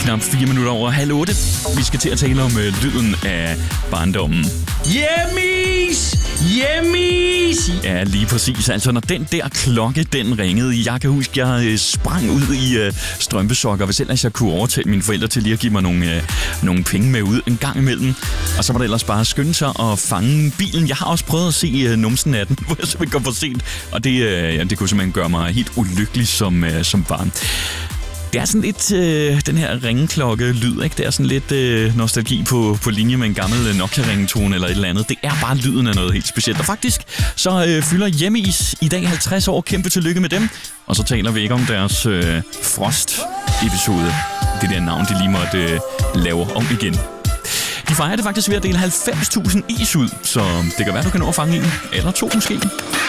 knap 4 minutter over 7:30. Vi skal til at tale om lyden af barndommen. Hjemmis! Hjemmis! Ja, lige præcis. Altså, når den der klokke, den ringede. Jeg kan huske, jeg sprang ud i strømpesokker, hvis ellers jeg kunne overtale mine forældre til lige at give mig nogle penge med ud en gang imellem. Og så var det ellers bare at skynde sig og fange bilen. Jeg har også prøvet at se numsen af den, hvor jeg simpelthen kom for sent. Og det kunne simpelthen gøre mig helt ulykkelig som barn. Det er sådan lidt den her ringeklokke-lyd, ikke? Det er sådan lidt nostalgi på linje med en gammel Nokia-ringetone eller et eller andet. Det er bare lyden af noget helt specielt. Og faktisk så fylder Hjemmis i dag 50 år. Kæmpe tillykke med dem. Og så taler vi ikke om deres Frost-episode. Det der navn, de lige måtte lave om igen. De fejrer det faktisk ved at dele 90.000 is ud, så det kan være, du kan nå at fange en eller to måske.